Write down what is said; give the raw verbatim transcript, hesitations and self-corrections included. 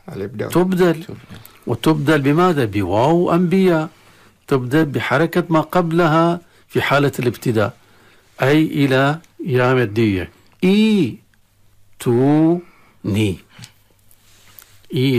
تبدل. وتبدل بماذا؟ بواو أنبياء، تبدل بحركة ما قبلها في حالة الابتداء، أي إلى يا مادية. إي تو ني. إي